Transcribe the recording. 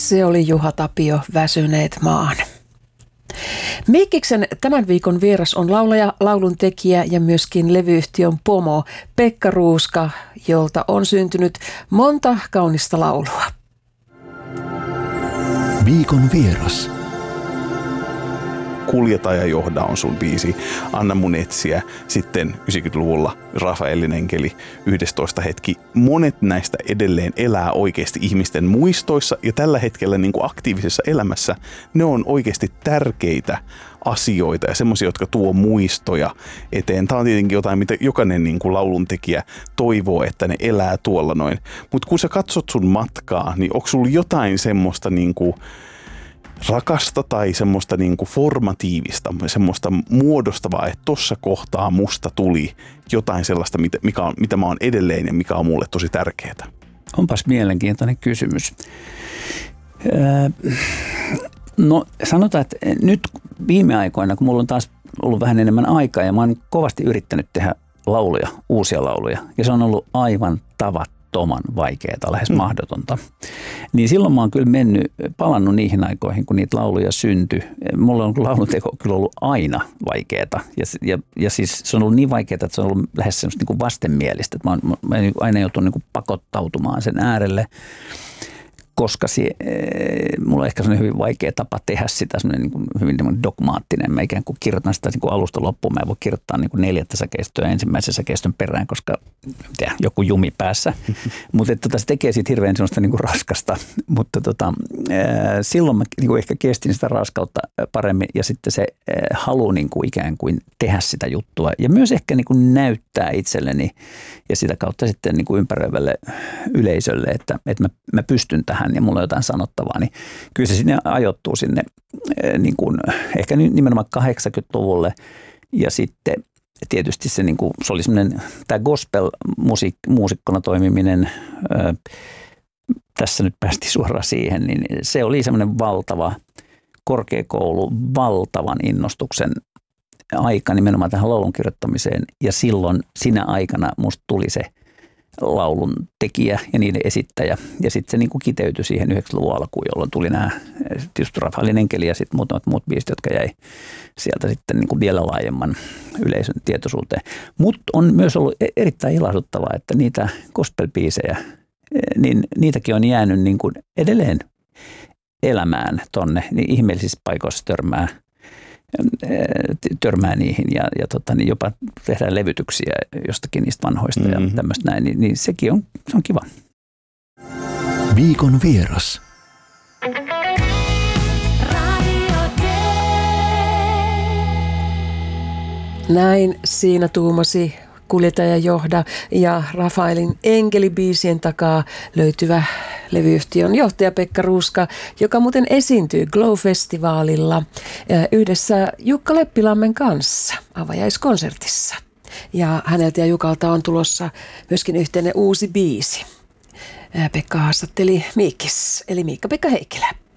Se oli Juha Tapio, Väsyneet maan. Mikkiksen tämän viikon vieras on laulaja, lauluntekijä ja myöskin levyyhtiön pomo Pekka Ruuska, jolta on syntynyt monta kaunista laulua. Viikon vieras. Kuljeta ja johda on sun biisi. Anna mun etsiä. Sitten 90-luvulla Rafaelin enkeli, 11 hetki. Monet näistä edelleen elää oikeasti ihmisten muistoissa ja tällä hetkellä niin kuin aktiivisessa elämässä ne on oikeasti tärkeitä asioita ja semmoisia, jotka tuo muistoja eteen. Tämä on tietenkin jotain, mitä jokainen niin kuin lauluntekijä toivoo, että ne elää tuolla noin. Mutta kun sä katsot sun matkaa, niin onko sulla jotain semmoista niin kuin rakasta tai semmoista niinku formatiivista, semmoista muodostavaa, että tossa kohtaa musta tuli jotain sellaista, mitä mä oon edelleen ja mikä on mulle tosi tärkeää? Onpas mielenkiintoinen kysymys. No sanotaan, että nyt viime aikoina, kun mulla on taas ollut vähän enemmän aikaa ja mä oon kovasti yrittänyt tehdä lauluja, uusia lauluja ja se on ollut aivan tavattoman vaikeaa, lähes mahdotonta. Niin silloin mä oon kyllä palannut niihin aikoihin, kun niitä lauluja syntyi. Mulla on laulunteko kyllä ollut aina vaikeaa. Ja siis se on ollut niin vaikeaa, että se on ollut lähes semmoista niin kuin vastenmielistä. Että mä oon aina joutunut niin kuin pakottautumaan sen äärelle, koska mulla on ehkä sellainen hyvin vaikea tapa tehdä sitä, niin kuin hyvin dogmaattinen. Mä ikään kuin kirjoitan sitä niin kuin alusta loppuun. Mä en voi kirjoittaa niin kuin 4 säkeistöä ensimmäisen säkeistön perään, koska joku jumi päässä. Mutta se tekee siitä hirveän sellaista niin kuin raskasta. Mutta silloin mä niin kuin ehkä kestin sitä raskautta paremmin ja sitten se halu niin kuin ikään kuin tehdä sitä juttua. Ja myös ehkä niin kuin näyttää itselleni ja sitä kautta sitten niin kuin ympäröivälle yleisölle, että mä pystyn tähän ja mulla on jotain sanottavaa, niin kyllä se sinne ajoittuu sinne niin kuin, ehkä nimenomaan 80-luvulle ja sitten tietysti se, niin kuin, se oli semmoinen, tämä gospel-muusikkona toimiminen, tässä nyt päästiin suoraan siihen, niin se oli semmoinen valtava korkeakoulu, valtavan innostuksen aika nimenomaan tähän laulun kirjoittamiseen ja silloin sinä aikana musta tuli se laulun tekijä ja niiden esittäjä. Ja sitten se niin kuin kiteytyi siihen 90-luvun alkuun, jolloin tuli nämä tietysti Rafaelin enkeli ja sitten muutamat muut biisit, jotka jäi sieltä sitten niin kuin vielä laajemman yleisön tietoisuuteen. Mutta on myös ollut erittäin ilahduttavaa, että niitä gospel-biisejä, niin niitäkin on jäänyt niin kuin edelleen elämään tonne, niin ihmeellisissä paikoissa törmää niihin ja niin jopa tehdään levytyksiä jostakin niistä vanhoista ja tämmöistä näin, niin sekin on kiva. Viikon vieras. Näin siinä tuumasi Kuljeta ja johda ja Rafaelin enkelibiisien takaa löytyvä levyyhtiön johtaja Pekka Ruuska, joka muuten esiintyy Glow-festivaalilla yhdessä Jukka Leppilammen kanssa avajaiskonsertissa. Ja häneltä ja Jukalta on tulossa myöskin yhteinen uusi biisi. Pekka haastatteli Miikkis, eli Miikka-Pekka Heikkilä.